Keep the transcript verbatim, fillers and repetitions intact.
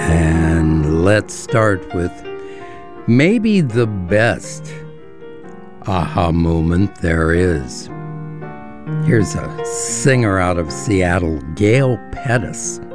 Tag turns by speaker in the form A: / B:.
A: And let's start with maybe the best aha moment there is. Here's a singer out of Seattle, Gail Pettis.